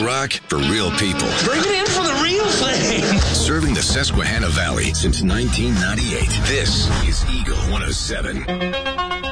Rock for real people. Bring it in for the real thing. Serving the Susquehanna Valley since 1998. This is Eagle 107.